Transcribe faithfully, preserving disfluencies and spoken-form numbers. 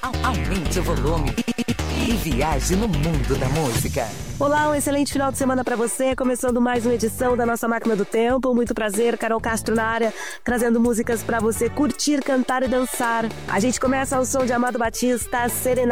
Aumente o volume e viaje no mundo da música. Olá, um excelente final de semana pra você. Começando mais uma edição da nossa Máquina do Tempo. Muito prazer, Carol Castro na área, trazendo músicas pra você curtir, cantar e dançar. A gente começa ao som de Amado Batista, Serena.